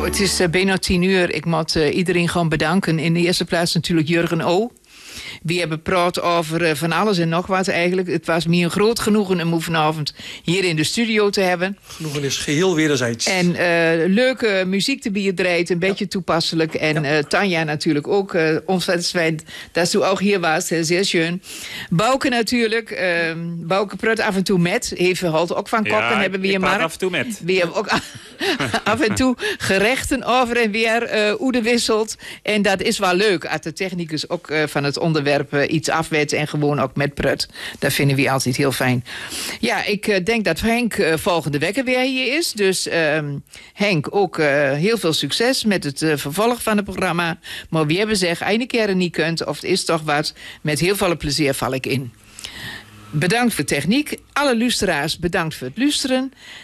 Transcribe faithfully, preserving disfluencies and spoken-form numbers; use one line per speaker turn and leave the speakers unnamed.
Nou, het is uh, bijna tien uur. Ik moet uh, iedereen gewoon bedanken. In de eerste plaats natuurlijk Jurgen O. We hebben gepraat over uh, van alles en nog wat eigenlijk. Het was me een groot genoegen om vanavond hier in de studio te hebben.
Genoegen is geheel wederzijds.
En uh, leuke muziek te bieden draait, een beetje ja. toepasselijk. En ja. uh, Tanja natuurlijk ook. Uh, ontzettend dat ze ook hier was, zeer schön. Bouke natuurlijk. Uh, Bouke praat af en toe met. Even halt ook van koppen
ja,
hebben we hier
maar.
af
en toe met.
We hebben ook af en toe gerechten over en weer uh, oede wisselt. En dat is wel leuk. Als de technicus ook uh, van het onderwerp uh, iets afwet en gewoon ook met prut. Dat vinden we altijd heel fijn. Ja, ik uh, denk dat Henk uh, volgende week weer hier is. Dus uh, Henk, ook uh, heel veel succes met het uh, vervolg van het programma. Maar wie hebben zeg, einde keer niet kunt, of het is toch wat, met heel veel plezier val ik in. Bedankt voor techniek. Alle luisteraars bedankt voor het luisteren.